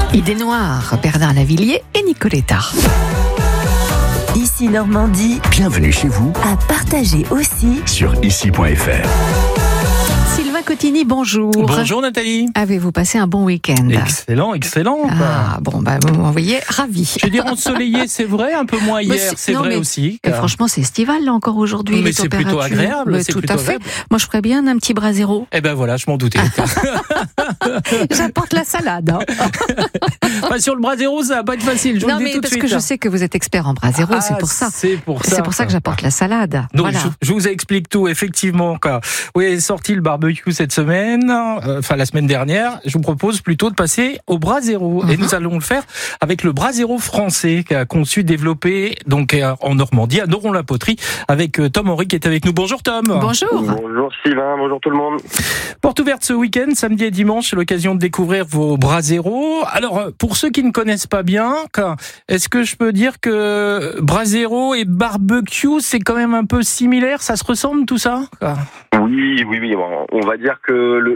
Idée noire, Bernard Lavilliers et Nicoletta. Ici Normandie, Bienvenue chez vous à partager aussi. sur ici.fr. Sylvain Cottini, bonjour. Bonjour Nathalie. Avez-vous passé un bon week-end? Excellent. Ah bon, vous m'envoyez ravi. Je vais dire ensoleillé, c'est vrai, un peu moins Mais hier, c'est vrai aussi. Mais franchement, c'est estival là encore aujourd'hui. Mais les c'est plutôt températures. agréable, Mais c'est tout plutôt à fait. agréable. Moi, je ferais bien un petit brasero. Eh ben voilà, je m'en doutais. J'apporte la salade. Pas sur le brasero, ça va pas être facile, je vous Non, le dis mais tout de parce suite. que je sais que vous êtes expert en brasero, c'est pour ça. C'est pour ça que j'apporte la salade. Donc, Voilà. je vous explique tout, effectivement. Oui, est sorti le barbecue cette semaine, la semaine dernière. Je vous propose plutôt de passer au brasero. Et nous allons le faire avec le brasero français qu'a conçu, développé donc en Normandie, à Noron-la-Poterie, avec Tom Henry qui est avec nous. Bonjour Tom. Bonjour. Bonjour Sylvain, bonjour tout le monde. Porte ouverte ce week-end, samedi et dimanche, c'est l'occasion de découvrir vos brasero. Alors, pour ceux qui ne connaissent pas bien, est-ce que je peux dire que brasero et barbecue, c'est quand même un peu similaire, ça se ressemble tout ça? Oui, on va dire que